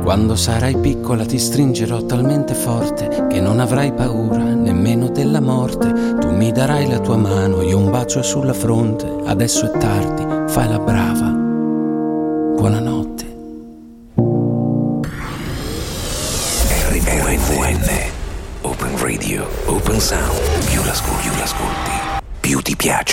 Quando sarai piccola ti stringerò talmente forte che non avrai paura nemmeno della morte. Tu mi darai la tua mano, io un bacio sulla fronte. Adesso è tardi, fai la brava. Buonanotte. RVN Open Radio, Open Sound. Più l'ascolti, più ti piace.